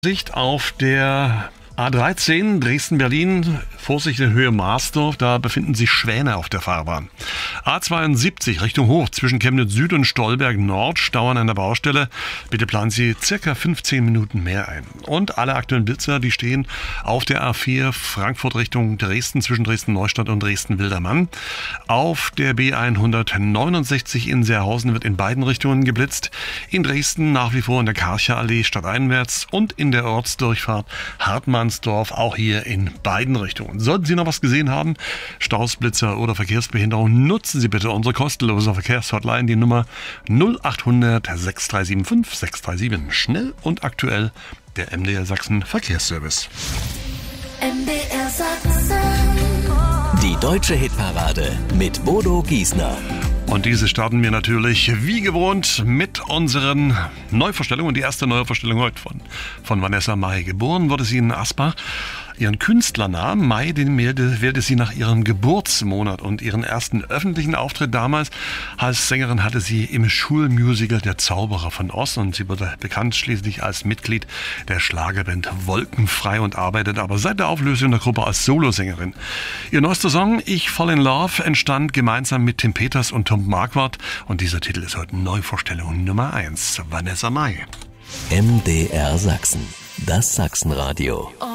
Sicht auf der A13 Dresden-Berlin, Vorsicht in Höhe Marsdorf, da befinden sich Schwäne auf der Fahrbahn. A72 Richtung Hoch zwischen Chemnitz Süd und Stolberg Nord stauern an der Baustelle. Bitte planen Sie circa 15 Minuten mehr ein. Und alle aktuellen Blitzer, die stehen auf der A4 Frankfurt Richtung Dresden zwischen Dresden-Neustadt und Dresden-Wildermann. Auf der B169 in Seerhausen wird in beiden Richtungen geblitzt. In Dresden nach wie vor in der Karcher Allee stadteinwärts und in der Ortsdurchfahrt Hartmannsdorf auch hier in beiden Richtungen. Sollten Sie noch was gesehen haben, Staus, Blitzer oder Verkehrsbehinderung, nutzen Sie bitte unsere kostenlose Verkehrshotline, die Nummer 0800 6375 637. Schnell und aktuell der MDR Sachsen Verkehrsservice. MDR Sachsen. Die deutsche Hitparade mit Bodo Giesner. Und diese starten wir natürlich wie gewohnt mit unseren Neuvorstellungen. Die erste Neuvorstellung heute von Vanessa Mai. Geboren wurde sie in Asbach. Ihren Künstlernamen Mai, den wählte sie nach ihrem Geburtsmonat, und ihren ersten öffentlichen Auftritt damals als Sängerin hatte sie im Schulmusical Der Zauberer von Oz, und sie wurde bekannt schließlich als Mitglied der Schlagerband Wolkenfrei und arbeitet aber seit der Auflösung der Gruppe als Solosängerin. Ihr neuester Song Ich Fall in Love entstand gemeinsam mit Tim Peters und Tom Marquardt, und dieser Titel ist heute Neuvorstellung Nummer 1. Vanessa Mai. MDR Sachsen, das Sachsenradio.